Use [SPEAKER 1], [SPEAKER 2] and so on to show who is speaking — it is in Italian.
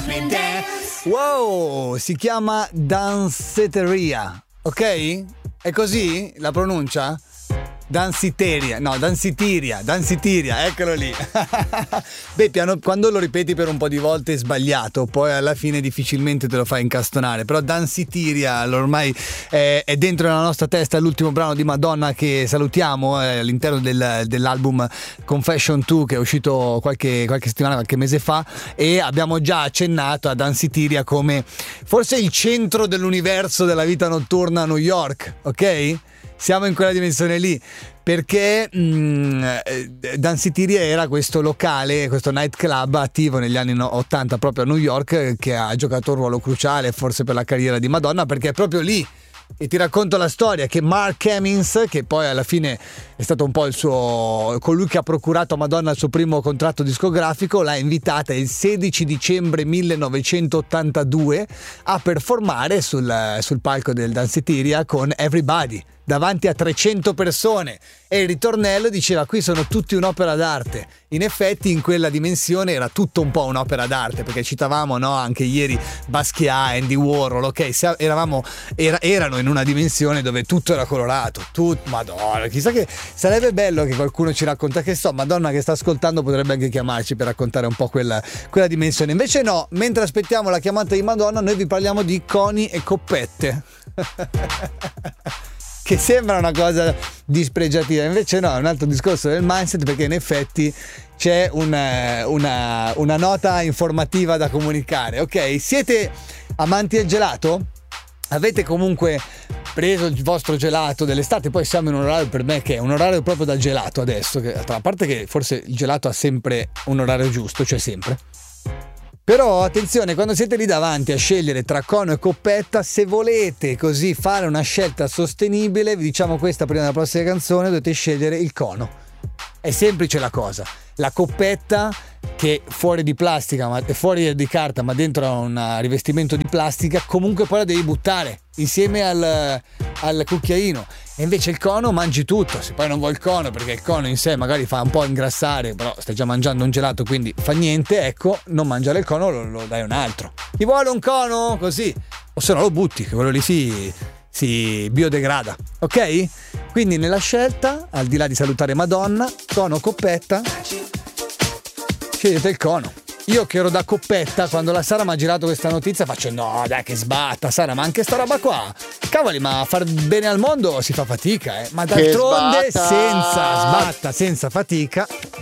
[SPEAKER 1] Wow, si chiama danceteria, ok? È così la pronuncia? Danceteria, eccolo lì. Beh, quando lo ripeti per un po' di volte è sbagliato, poi alla fine difficilmente te lo fai incastonare, però Danceteria ormai è dentro nella nostra testa, l'ultimo brano di Madonna che salutiamo all'interno dell'album Confession 2 che è uscito qualche settimana, qualche mese fa, e abbiamo già accennato a Danceteria come forse il centro dell'universo della vita notturna a New York, ok? Siamo in quella dimensione lì, perché Danceteria era questo locale, questo nightclub attivo negli anni 80 proprio a New York, che ha giocato un ruolo cruciale forse per la carriera di Madonna, perché è proprio lì. E ti racconto la storia che Mark Hemmings, che poi alla fine è stato un po' colui che ha procurato a Madonna il suo primo contratto discografico, l'ha invitata il 16 dicembre 1982 a performare sul palco del Danceteria con Everybody davanti a 300 persone, e il ritornello diceva: qui sono tutti un'opera d'arte. In effetti in quella dimensione era tutto un po' un'opera d'arte, perché citavamo, no, anche ieri Basquiat, Andy Warhol, ok, erano in una dimensione dove tutto era colorato, Madonna, chissà, che sarebbe bello che qualcuno ci racconta, che Madonna che sta ascoltando potrebbe anche chiamarci per raccontare un po' quella dimensione. Invece no, mentre aspettiamo la chiamata di Madonna noi vi parliamo di coni e coppette. Che sembra una cosa dispregiativa, invece no, è un altro discorso del mindset, perché in effetti c'è una nota informativa da comunicare. Ok, siete amanti del gelato? Avete comunque preso il vostro gelato dell'estate? Poi siamo in un orario, per me, che è un orario proprio da gelato adesso, che, a parte che forse il gelato ha sempre un orario giusto, cioè sempre. Però attenzione, quando siete lì davanti a scegliere tra cono e coppetta, se volete così fare una scelta sostenibile, vi diciamo questa prima della prossima canzone, dovete scegliere il cono. È semplice la cosa. La coppetta, che fuori di plastica, fuori di carta, ma dentro ha un rivestimento di plastica, comunque poi la devi buttare insieme al cucchiaino. E invece il cono mangi tutto. Se poi non vuoi il cono, perché il cono in sé magari fa un po' ingrassare, però stai già mangiando un gelato, quindi fa niente, ecco, non mangiare il cono, lo dai a un altro. Ti vuole un cono? Così. O se no lo butti, che quello lì si biodegrada, ok? Quindi nella scelta, al di là di salutare Madonna, cono o coppetta, scegliete il cono. Io che ero da coppetta, quando la Sara mi ha girato questa notizia faccio: no dai, che sbatta Sara, ma anche sta roba qua, cavoli, ma far bene al mondo si fa fatica, ma d'altronde senza fatica